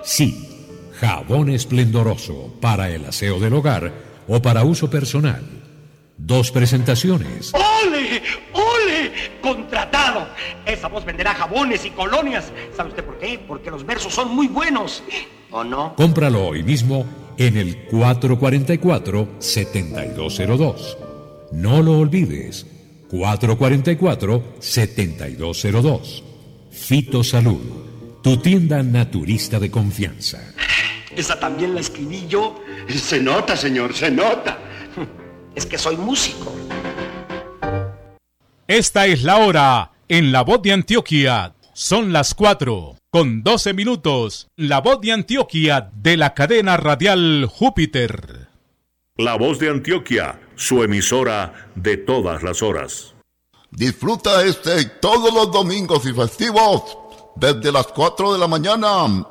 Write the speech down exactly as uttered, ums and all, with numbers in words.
Sí, jabón esplendoroso para el aseo del hogar o para uso personal. Dos presentaciones. ¡Ole! ¡Ole! ¡Contratado! Esa voz venderá jabones y colonias. ¿Sabe usted por qué? Porque los versos son muy buenos. ¿O no? Cómpralo hoy mismo en el cuatro cuatro cuatro, siete dos cero dos. No lo olvides. cuatro cuatro cuatro, siete dos cero dos. Fitosalud, tu tienda naturista de confianza. Esa también la escribí yo. Se nota, señor, se nota. Es que soy músico. Esta es la hora en La Voz de Antioquia. Son las cuatro con doce minutos. La Voz de Antioquia de la cadena radial Júpiter. La Voz de Antioquia, su emisora de todas las horas. Disfruta este y todos los domingos y festivos desde las cuatro de la mañana